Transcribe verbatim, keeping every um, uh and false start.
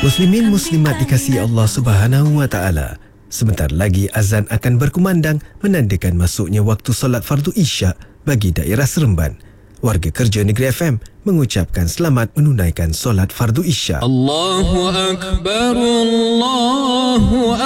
Muslimin muslimat dikasihi Allah Subhanahu wa taala. Sebentar lagi azan akan berkumandang menandakan masuknya waktu solat fardu Isyak bagi daerah Seremban. Warga kerja Negeri F M mengucapkan selamat menunaikan solat fardu Isyak. Allahu Akbar, Allahu